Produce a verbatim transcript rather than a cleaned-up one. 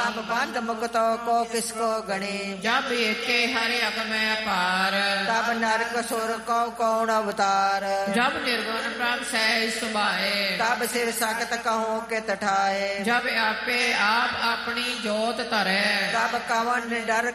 तब बंध मुक्तो को किसको गणे जब एके हरि अगम अपार तब नरक सुर को कौन अवतार जब निर्गुण ब्रह्म सहज सुभाए तब शिव सकत कहूँ के तठाए जब आपे आप अपनी जोत तरे तब कवन डर